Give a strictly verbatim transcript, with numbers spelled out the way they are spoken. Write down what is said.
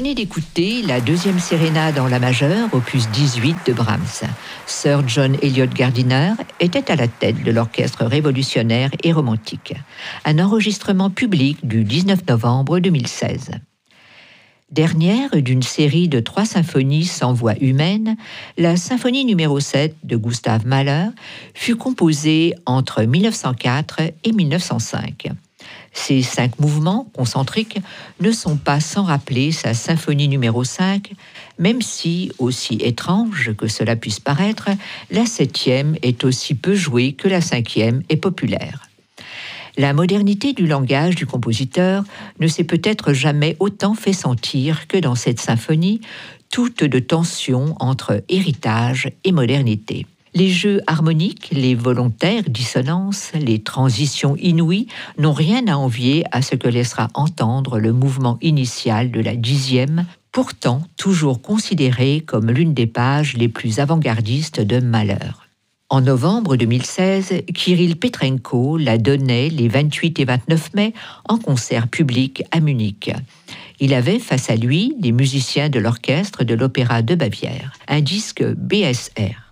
venez d'écouter la deuxième sérénade en la majeure, opus dix-huit de Brahms. Sir John Eliot Gardiner était à la tête de l'orchestre révolutionnaire et romantique. Un enregistrement public du dix-neuf novembre deux mille seize. Dernière d'une série de trois symphonies sans voix humaine, la symphonie numéro sept de Gustav Mahler fut composée entre mille neuf cent quatre et mille neuf cent cinq. Ces cinq mouvements concentriques ne sont pas sans rappeler sa symphonie numéro cinq, même si, aussi étrange que cela puisse paraître, la septième est aussi peu jouée que la cinquième est populaire. La modernité du langage du compositeur ne s'est peut-être jamais autant fait sentir que dans cette symphonie, toute de tension entre héritage et modernité. Les jeux harmoniques, les volontaires dissonances, les transitions inouïes n'ont rien à envier à ce que laissera entendre le mouvement initial de la dixième, pourtant toujours considéré comme l'une des pages les plus avant-gardistes de Mahler. En novembre deux mille seize, Kirill Petrenko la donnait les vingt-huit et vingt-neuf mai en concert public à Munich. Il avait face à lui des musiciens de l'orchestre de l'Opéra de Bavière, un disque B S R.